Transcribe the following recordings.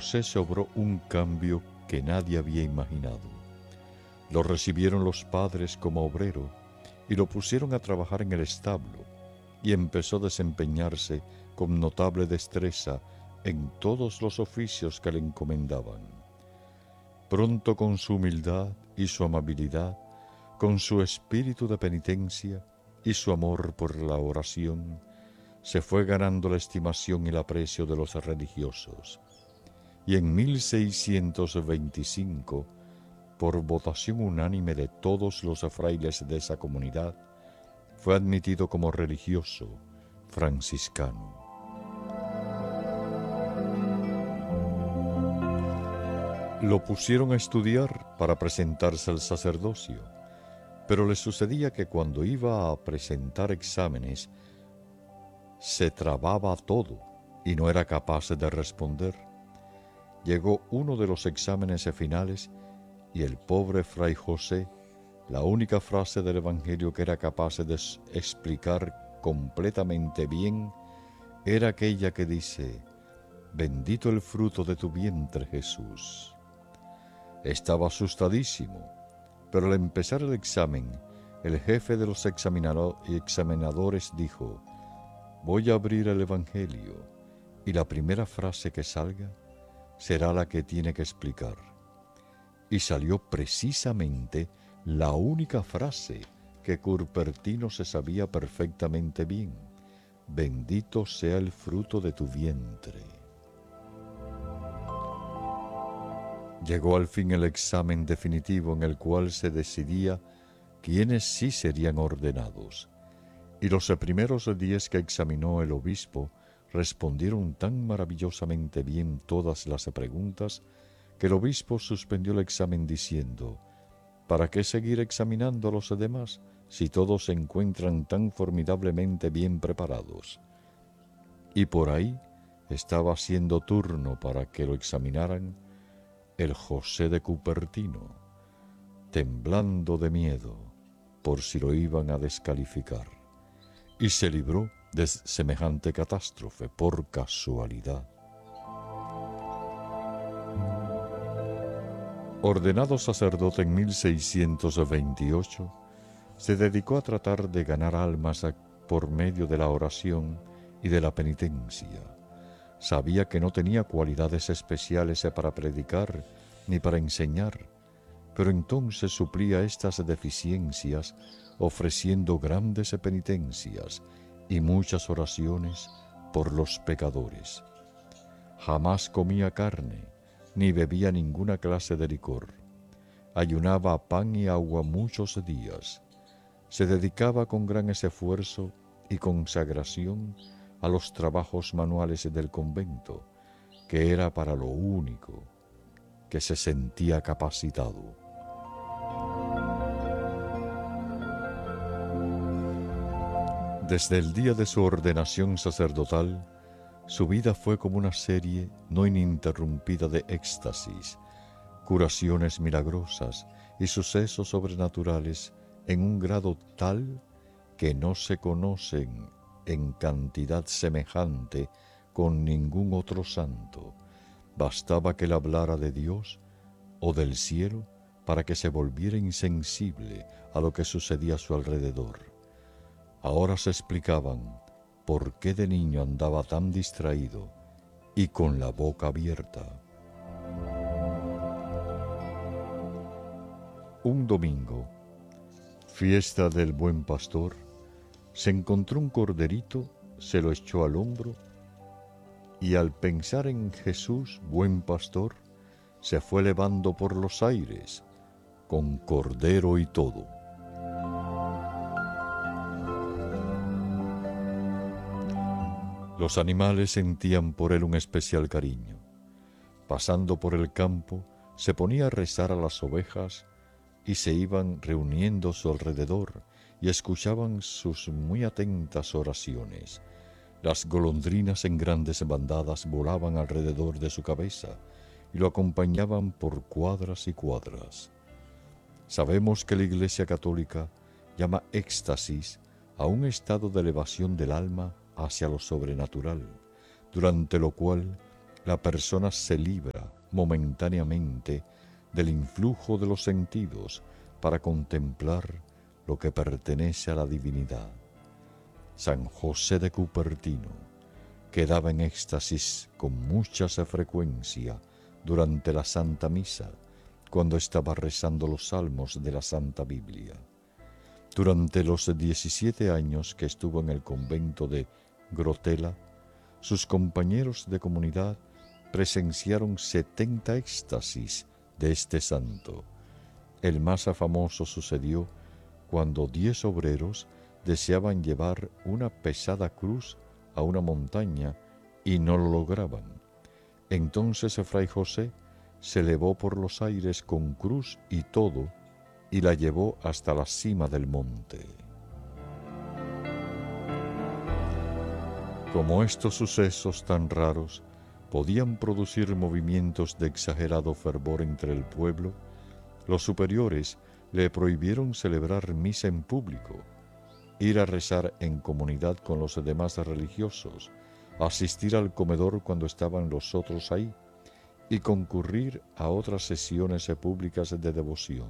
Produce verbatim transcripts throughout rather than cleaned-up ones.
José se obró un cambio que nadie había imaginado. Lo recibieron los padres como obrero y lo pusieron a trabajar en el establo, y empezó a desempeñarse con notable destreza en todos los oficios que le encomendaban. Pronto, con su humildad y su amabilidad, con su espíritu de penitencia y su amor por la oración, se fue ganando la estimación y el aprecio de los religiosos. Y en mil seiscientos veinticinco, por votación unánime de todos los frailes de esa comunidad, fue admitido como religioso franciscano. Lo pusieron a estudiar para presentarse al sacerdocio, pero le sucedía que cuando iba a presentar exámenes se trababa todo y no era capaz de responder. Llegó uno de los exámenes finales y el pobre fray José, la única frase del Evangelio que era capaz de explicar completamente bien era aquella que dice: «Bendito el fruto de tu vientre, Jesús». Estaba asustadísimo, pero al empezar el examen, el jefe de los examinadores dijo: «Voy a abrir el Evangelio y la primera frase que salga será la que tiene que explicar». Y salió precisamente la única frase que Cupertino se sabía perfectamente bien: «Bendito sea el fruto de tu vientre». Llegó al fin el examen definitivo en el cual se decidía quiénes sí serían ordenados. Y los primeros diez que examinó el obispo respondieron tan maravillosamente bien todas las preguntas que el obispo suspendió el examen diciendo: «¿Para qué seguir examinando a los demás si todos se encuentran tan formidablemente bien preparados?» Y por ahí estaba haciendo turno para que lo examinaran el José de Cupertino, temblando de miedo por si lo iban a descalificar, y se libró de semejante catástrofe por casualidad. Ordenado sacerdote en mil seiscientos veintiocho, se dedicó a tratar de ganar almas por medio de la oración y de la penitencia. Sabía que no tenía cualidades especiales para predicar ni para enseñar, pero entonces suplía estas deficiencias ofreciendo grandes penitencias y muchas oraciones por los pecadores. Jamás comía carne, ni bebía ninguna clase de licor. Ayunaba a pan y agua muchos días. Se dedicaba con gran esfuerzo y consagración a los trabajos manuales del convento, que era para lo único que se sentía capacitado. Desde el día de su ordenación sacerdotal, su vida fue como una serie no ininterrumpida de éxtasis, curaciones milagrosas y sucesos sobrenaturales en un grado tal que no se conocen en cantidad semejante con ningún otro santo. Bastaba que él hablara de Dios o del cielo para que se volviera insensible a lo que sucedía a su alrededor. Ahora se explicaban por qué de niño andaba tan distraído y con la boca abierta. Un domingo, fiesta del Buen Pastor, se encontró un corderito, se lo echó al hombro y al pensar en Jesús, buen pastor, se fue elevando por los aires, con cordero y todo. Los animales sentían por él un especial cariño. Pasando por el campo, se ponía a rezar a las ovejas y se iban reuniendo a su alrededor y escuchaban sus muy atentas oraciones. Las golondrinas en grandes bandadas volaban alrededor de su cabeza y lo acompañaban por cuadras y cuadras. Sabemos que la Iglesia Católica llama éxtasis a un estado de elevación del alma hacia lo sobrenatural, durante lo cual la persona se libra momentáneamente del influjo de los sentidos para contemplar lo que pertenece a la divinidad. San José de Cupertino quedaba en éxtasis con mucha frecuencia durante la Santa Misa, cuando estaba rezando los salmos de la Santa Biblia. Durante los diecisiete años que estuvo en el convento de Grotela, sus compañeros de comunidad presenciaron setenta éxtasis de este santo. El más famoso sucedió cuando diez obreros deseaban llevar una pesada cruz a una montaña y no lo lograban. Entonces Fray José se elevó por los aires con cruz y todo y la llevó hasta la cima del monte. Como estos sucesos tan raros podían producir movimientos de exagerado fervor entre el pueblo, los superiores le prohibieron celebrar misa en público, ir a rezar en comunidad con los demás religiosos, asistir al comedor cuando estaban los otros ahí y concurrir a otras sesiones públicas de devoción.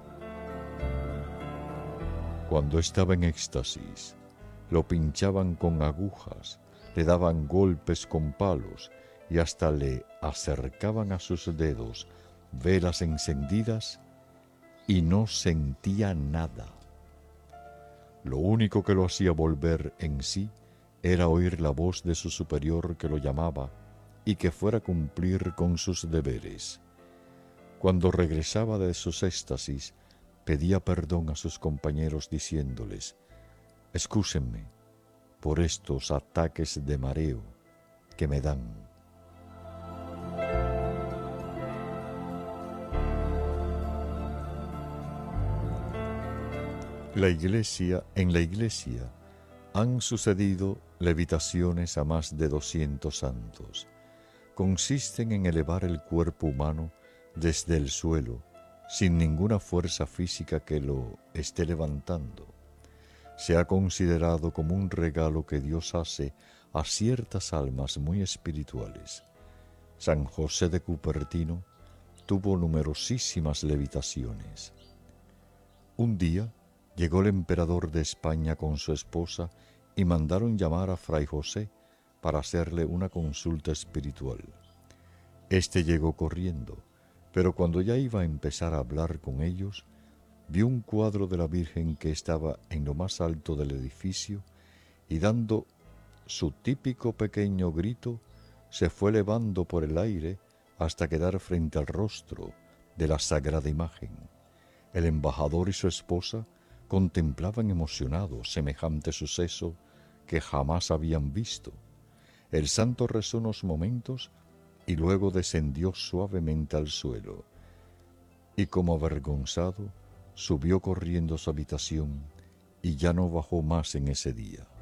Cuando estaba en éxtasis, lo pinchaban con agujas, le daban golpes con palos y hasta le acercaban a sus dedos velas encendidas y no sentía nada. Lo único que lo hacía volver en sí era oír la voz de su superior que lo llamaba y que fuera a cumplir con sus deberes. Cuando regresaba de sus éxtasis, pedía perdón a sus compañeros diciéndoles: «Excúsenme por estos ataques de mareo que me dan». La Iglesia, en la Iglesia han sucedido levitaciones a más de doscientos santos. Consisten en elevar el cuerpo humano desde el suelo, sin ninguna fuerza física que lo esté levantando. Se ha considerado como un regalo que Dios hace a ciertas almas muy espirituales. San José de Cupertino tuvo numerosísimas levitaciones. Un día llegó el emperador de España con su esposa y mandaron llamar a Fray José para hacerle una consulta espiritual. Este llegó corriendo, pero cuando ya iba a empezar a hablar con ellos, vio un cuadro de la Virgen que estaba en lo más alto del edificio y dando su típico pequeño grito, se fue elevando por el aire hasta quedar frente al rostro de la sagrada imagen. El embajador y su esposa contemplaban emocionados semejante suceso que jamás habían visto. El santo rezó unos momentos y luego descendió suavemente al suelo, y como avergonzado, subió corriendo a su habitación y ya no bajó más en ese día.